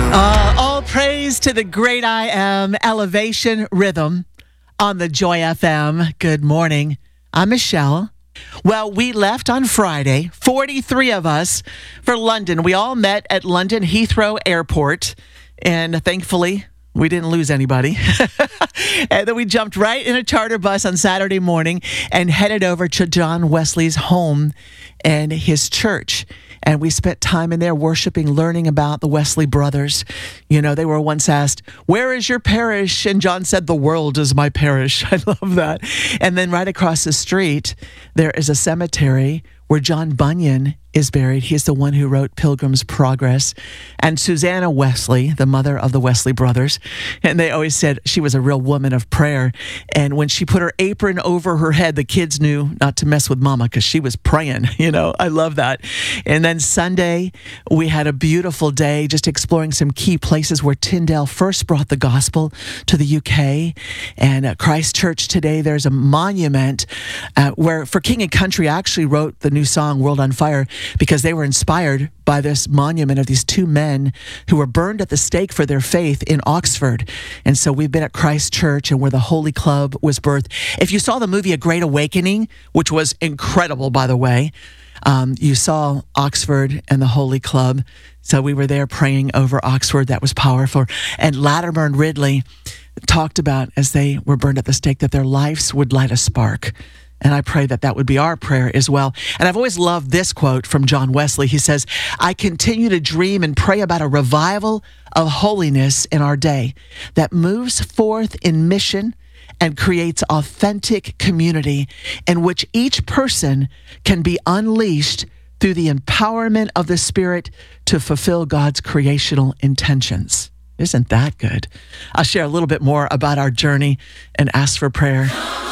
All praise to the great I Am, Elevation Rhythm on the Joy FM. Good morning. I'm Michelle. Well, we left on Friday, 43 of us, for London. We all met at London Heathrow Airport, and thankfully, we didn't lose anybody. And then we jumped right in a charter bus on Saturday morning and headed over to John Wesley's home and his church. And we spent time in there worshiping, learning about the Wesley brothers. You know, they were once asked, "Where is your parish?" And John said, "The world is my parish." I love that. And then right across the street, there is a cemetery where John Bunyan is buried. He is the one who wrote Pilgrim's Progress. And Susanna Wesley, the mother of the Wesley brothers, and they always said she was a real woman of prayer. And when she put her apron over her head, the kids knew not to mess with mama because she was praying. You know, I love that. And then Sunday, we had a beautiful day just exploring some key places where Tyndale first brought the gospel to the UK. And at Christ Church today, there's a monument where For King and Country actually wrote the new song, World on Fire, because they were inspired by this monument of these two men who were burned at the stake for their faith in Oxford. And so we've been at Christ Church and where the Holy Club was birthed. If you saw the movie A Great Awakening, which was incredible, by the way, you saw Oxford and the Holy Club. So we were there praying over Oxford. That was powerful. And Latimer and Ridley talked about, as they were burned at the stake, that their lives would light a spark. And I pray that that would be our prayer as well. And I've always loved this quote from John Wesley. He says, "I continue to dream and pray about a revival of holiness in our day that moves forth in mission and creates authentic community in which each person can be unleashed through the empowerment of the Spirit to fulfill God's creational intentions." Isn't that good? I'll share a little bit more about our journey and ask for prayer.